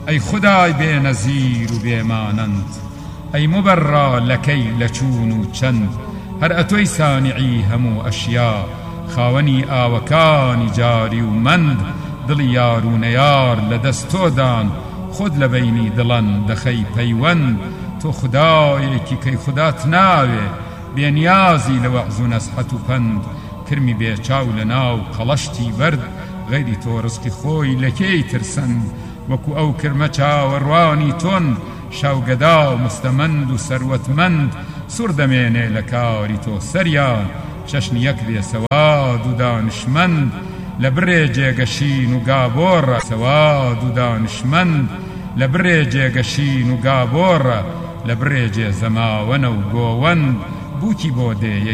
ئەی خودای بێنەزیر و بێمانەند ئەی مبەڕا لەکەی لە چوون و چەند هەر ئەتۆی سانیعی هەموو ئەشیا خاوەنی ئاوەکانی جاری و مەند دڵی یار و نەیار لە دەستۆدان خۆت لە بەینی دڵەن دەخەی پەیوەند تۆ خودایەکی کەی خودات ناوێ بێنیازی لە وەعز و نەسحەت و پەند کرمی بێچاو لە ناو قەڵەشتی بەرد غەیری تۆ ڕزقی خۆی لەکێی ترسەند وەکو ئەو کرمە چاوەڕوانی تۆن شاوگەدا و مستەمەند و سەروەتمەند سوور دەمێنێ لە کاری تۆ سەریان چەشنی یەک بێ سەواد و دانشمەند لە بڕێ جێگەشین و گابۆڕە سەواد و دانشمەند لە بڕێ جێگەشین و گابۆڕە لە بڕێ جێ زەماوەنە و گۆوەند بووکی بۆ دێ